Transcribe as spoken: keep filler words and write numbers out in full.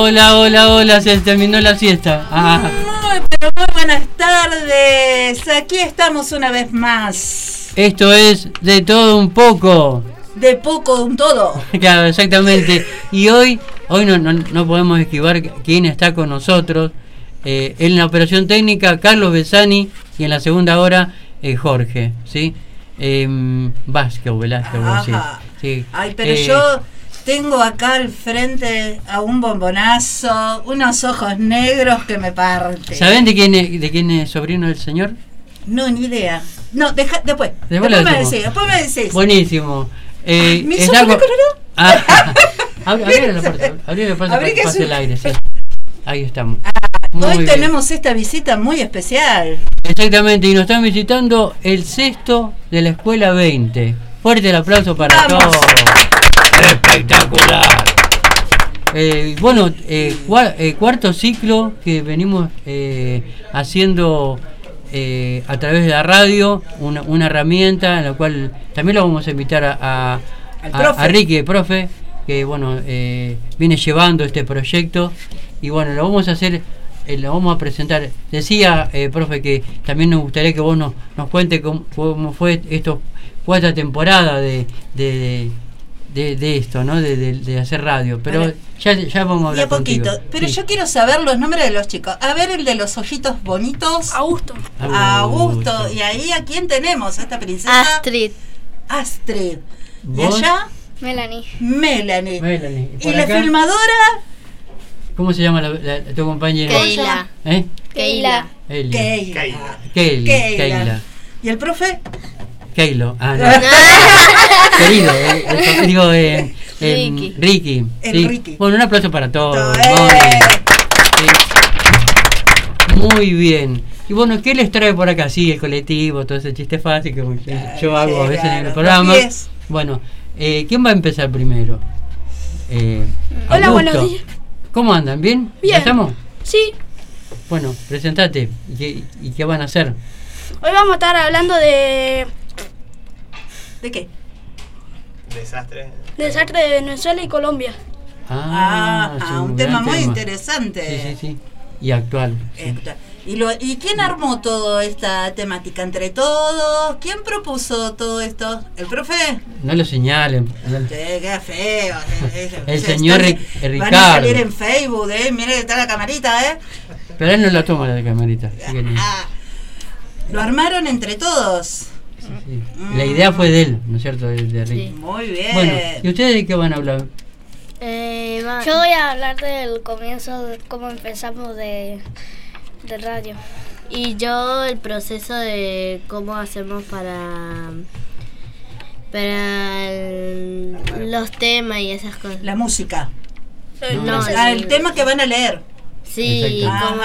Hola, hola, hola, se terminó la siesta. Ah. Muy, pero muy buenas tardes. Aquí estamos una vez más. Esto es De Todo Un Poco. De poco un todo. Claro, exactamente. Y hoy, hoy no, no, no podemos esquivar quién está con nosotros. Eh, en la operación técnica, Carlos Besani, y en la segunda hora, eh, Jorge, ¿sí? Eh, Vázquez, Velázquez, sí, sí. Ay, pero eh, yo tengo acá al frente a un bombonazo, unos ojos negros que me parten. ¿Saben de quién es, de quién es sobrino del señor? No, ni idea. No, deja, después. Después, después me decís, después me decís. Buenísimo. Eh, ¿Me es hizo algo... colorado? Ah, abrí la puerta, abrí la puerta para que pase el aire, sí. Ahí estamos. Ah, hoy bien. tenemos esta visita muy especial. Exactamente, y nos están visitando el sexto de la escuela veinte. Fuerte el aplauso para ¡Vamos! todos. Espectacular. Eh, bueno, eh, cua- eh, cuarto ciclo que venimos eh, haciendo eh, a través de la radio, una, una herramienta en la cual también lo vamos a invitar a, a, a, a Ricky, el profe, que bueno eh, viene llevando este proyecto, y bueno, lo vamos a hacer, eh, lo vamos a presentar. Decía, eh, profe, que también nos gustaría que vos nos, nos cuente cómo, cómo fue estos cuatro temporadas de, de, de, de esto, ¿no? De, de, de hacer radio, pero ver, ya, ya vamos a hablar y a poquito, contigo. Pero sí. Yo quiero saber los nombres de los chicos. A ver, el de los ojitos bonitos. Augusto. Augusto. Augusto. Y ahí, ¿a quién tenemos? A esta princesa. Astrid. Astrid. ¿Y ¿Vos? allá? Melanie. Melanie. Melanie. ¿Y, ¿Y la acá? Filmadora? ¿Cómo se llama la, la, tu compañera? Keila. ¿Eh? Keila. Keila. Keila. Keila. Keila. ¿Y el profe? Keilo. Ah, no. Querido, eh, eh, digo, eh, eh, Ricky. Ricky. Sí. Ricky. Bueno, un aplauso para todos. Eh. Sí. Muy bien. Y bueno, ¿qué les trae por acá? Sí, el colectivo, todo ese chiste fácil que claro, yo hago a veces claro, en el programa. Bueno, eh, ¿quién va a empezar primero? Eh, Hola, buenos días. ¿Cómo andan? ¿Bien? Bien. ¿Estamos? Sí. Bueno, presentate. ¿Y qué, ¿Y qué van a hacer? Hoy vamos a estar hablando de... ¿De qué? Desastre. Desastre de Venezuela y Colombia. Ah, ah, ah un, un tema muy tema. interesante. Sí, sí, sí. Y actual. Sí. ¿Y, lo, ¿Y quién armó toda esta temática? ¿Entre todos? ¿Quién propuso todo esto? ¿El profe? No lo señalen. Sí, qué feo. El señor están, Ricardo. Van a salir en Facebook, ¿eh? Mire que está la camarita, ¿eh? Pero él no la toma la camarita. Ah, lo armaron entre todos. Sí, sí. Mm. La idea fue de él, ¿no es cierto? De, de Ricky. Sí. Muy bien. Bueno, ¿y ustedes de qué van a hablar? Eh, Yo voy a hablar del comienzo, de cómo empezamos de, de radio. Y yo el proceso de cómo hacemos para para el, los temas y esas cosas. La música. No, no el, el tema que van a leer. Sí, ah, cómo